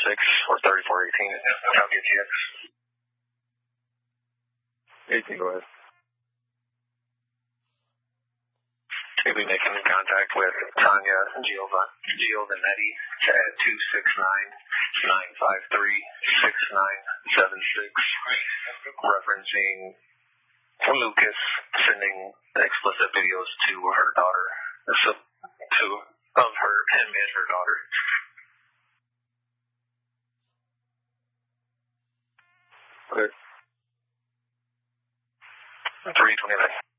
or 3418. I'll get you. 18, go ahead. You'll be making contact with Tanya Giovanetti at 269-953-6976, referencing Lucas sending explicit videos to her daughter, of him and her daughter. Okay. 329.